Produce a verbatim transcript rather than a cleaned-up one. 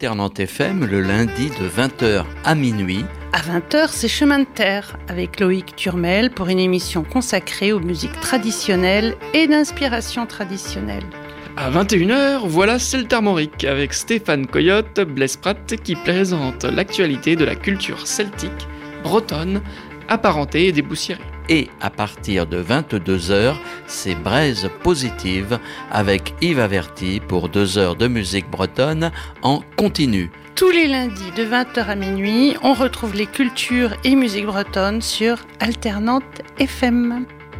Alternante F M le lundi de vingt heures à minuit. À vingt heures, c'est Chemin de Terre avec Loïc Turmel pour une émission consacrée aux musiques traditionnelles et d'inspiration traditionnelle. À vingt et une heures, voilà C'est le Armorique avec Stéphane Coyote, Blaise Pratt qui présente l'actualité de la culture celtique, bretonne, apparentée et dépoussiérée. Et à partir de vingt-deux heures, c'est Braise Positive avec Yves Averty pour deux heures de musique bretonne en continu. Tous les lundis de vingt heures à minuit, on retrouve les cultures et musiques bretonnes sur Alternante F M.